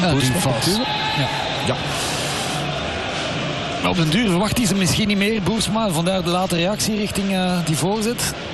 Boersma, natuurlijk. Ja. Op den duur verwacht hij ze misschien niet meer, Boersma. Vandaar de late reactie richting die voorzet.